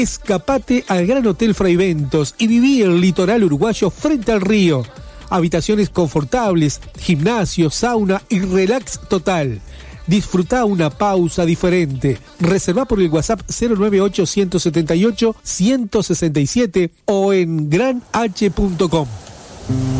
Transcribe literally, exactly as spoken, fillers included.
Escapate al Gran Hotel Fraiventos y viví el litoral uruguayo frente al río. Habitaciones confortables, gimnasio, sauna y relax total. Disfruta una pausa diferente. Reserva por el WhatsApp cero nueve ocho, uno siete ocho, uno seis siete o en gran h punto com.